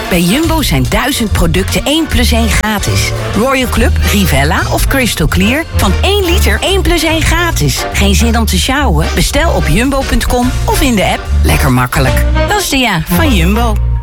Bij Jumbo zijn 1000 producten 1 + 1 gratis. Royal Club, Rivella of Crystal Clear van 1 liter 1 + 1 gratis. Geen zin om te sjouwen? Bestel op jumbo.com of in de app. Lekker makkelijk. Dat is de van Jumbo.